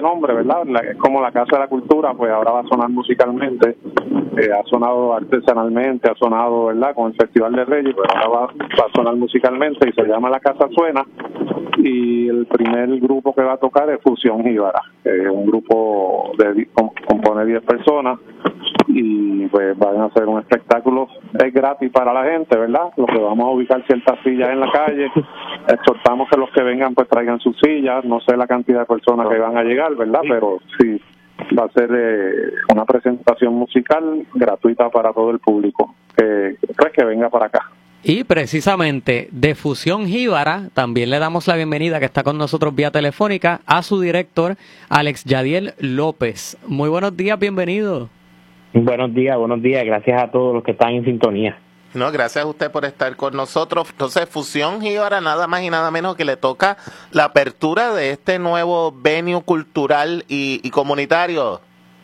nombre, ¿verdad? Es como la Casa de la Cultura, pues ahora va a sonar musicalmente, ha sonado artesanalmente, ha sonado, ¿verdad?, con el Festival de Reyes, pero ahora va a sonar musicalmente y se llama La Casa Suena. Y el primer grupo que va a tocar es Fusión Jíbara, un grupo compone 10 personas y pues van a hacer un espectáculo, es gratis para la gente, ¿verdad? Lo que vamos a ubicar ciertas sillas en la calle, exhortamos que los que vengan pues traigan sus sillas, no sé la cantidad de personas que van a llegar, ¿verdad? Pero sí, va a ser una presentación musical gratuita para todo el público, pues que venga para acá. Y precisamente de Fusión Jíbara también le damos la bienvenida, que está con nosotros vía telefónica, a su director, Alex Yadiel López. Muy buenos días, bienvenido. Buenos días, gracias a todos los que están en sintonía. No, gracias a usted por estar con nosotros. Entonces, Fusión Jíbara, nada más y nada menos que le toca la apertura de este nuevo venue cultural y comunitario.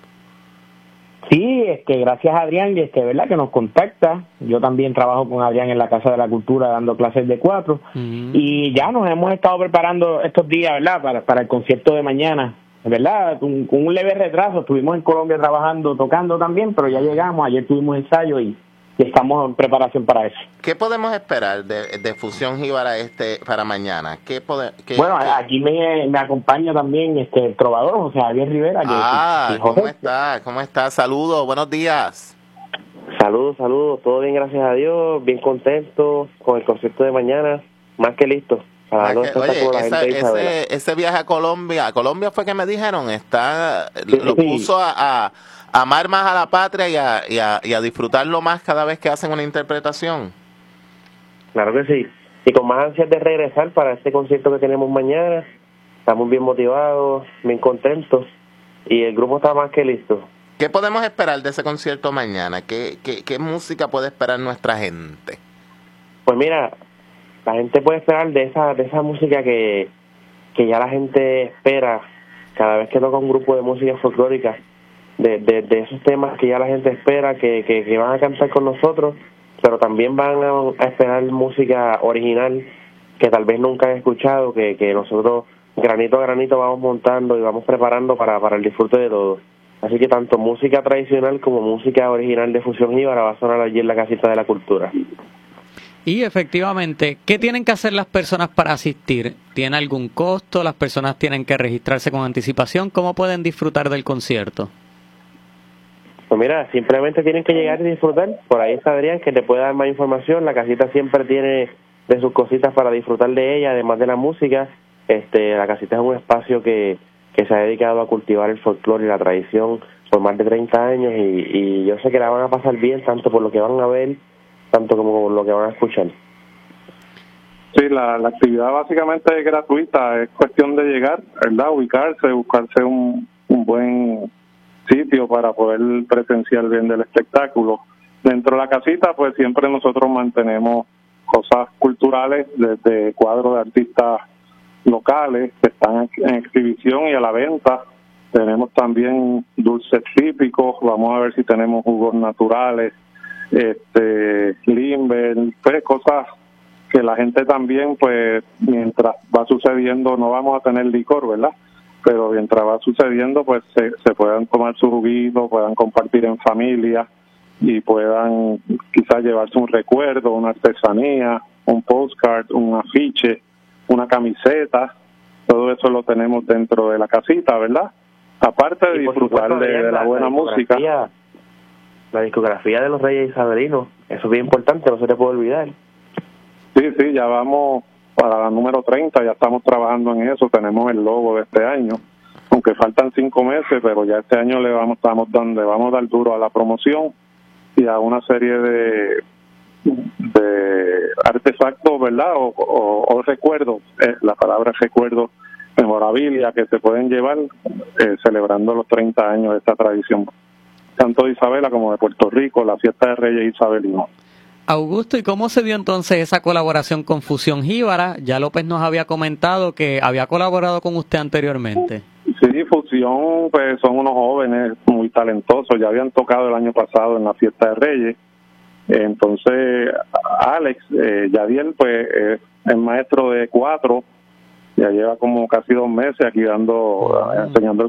Sí, gracias a Adrián, ¿verdad?, que nos contacta. Yo también trabajo con Adrián en la Casa de la Cultura dando clases de 4. Y ya nos hemos estado preparando estos días, ¿verdad?, para el concierto de mañana, ¿verdad? Con un leve retraso. Estuvimos en Colombia trabajando, tocando también, pero ya llegamos. Ayer tuvimos ensayo y estamos en preparación para eso. ¿Qué podemos esperar de Fusión Jíbara para mañana? Bueno, aquí me acompaña también el trovador, José Javier Rivera. ¿Cómo está? Saludos, buenos días. Saludos, todo bien, gracias a Dios, bien contento con el concierto de mañana, más que listo. Ese viaje a Colombia fue que me dijeron, lo puso a amar más a la patria y a disfrutarlo más cada vez que hacen una interpretación. Claro que sí, y con más ansias de regresar para este concierto que tenemos mañana. Estamos bien motivados, bien contentos y el grupo está más que listo. ¿Qué podemos esperar de ese concierto mañana? ¿Qué música puede esperar nuestra gente? Pues mira, la gente puede esperar de esa música que ya la gente espera cada vez que toca un grupo de música folclórica, de esos temas que ya la gente espera que van a cantar con nosotros, pero también van a esperar música original que tal vez nunca han escuchado, que nosotros granito a granito vamos montando y vamos preparando para el disfrute de todos. Así que tanto música tradicional como música original de Fusión Jíbara va a sonar allí en la Casita de la Cultura. Y efectivamente, ¿qué tienen que hacer las personas para asistir? ¿Tiene algún costo? ¿Las personas tienen que registrarse con anticipación? ¿Cómo pueden disfrutar del concierto? Pues mira, simplemente tienen que llegar y disfrutar. Por ahí está Adrián, que te puede dar más información. La casita siempre tiene de sus cositas para disfrutar de ella, además de la música. La casita es un espacio que se ha dedicado a cultivar el folclore y la tradición por más de 30 años y yo sé que la van a pasar bien, tanto por lo que van a ver, tanto como por lo que van a escuchar. Sí, la actividad básicamente es gratuita, es cuestión de llegar, ¿verdad?, buscarse un buen sitio para poder presenciar bien del espectáculo. Dentro de la casita, pues siempre nosotros mantenemos cosas culturales, desde cuadros de artistas locales que están en exhibición y a la venta. Tenemos también dulces típicos, vamos a ver si tenemos jugos naturales, limber, pues cosas que la gente también, pues mientras va sucediendo, no vamos a tener licor, ¿verdad?, pero mientras va sucediendo, pues se puedan tomar su juguito, puedan compartir en familia y puedan quizás llevarse un recuerdo, una artesanía, un postcard, un afiche, una camiseta. Todo eso lo tenemos dentro de la casita, ¿verdad? Aparte de disfrutar de la buena música. La discografía de los Reyes Isabelinos, eso es bien importante, no se te puede olvidar. Sí, ya vamos para la número 30, ya estamos trabajando en eso, tenemos el logo de este año, aunque faltan 5 meses, pero ya este año le vamos a dar duro a la promoción y a una serie de artefactos, ¿verdad?, o recuerdos, la palabra recuerdos, memorabilia que se pueden llevar celebrando los 30 años de esta tradición, tanto de Isabela como de Puerto Rico, la fiesta de Reyes Isabelinos. Augusto, ¿y cómo se dio entonces esa colaboración con Fusión Jíbara? Ya López nos había comentado que había colaborado con usted anteriormente. Sí, Fusión, pues son unos jóvenes muy talentosos, ya habían tocado el año pasado en la fiesta de Reyes. Entonces, Alex Yadiel, pues es maestro de 4, ya lleva como casi 2 meses aquí enseñando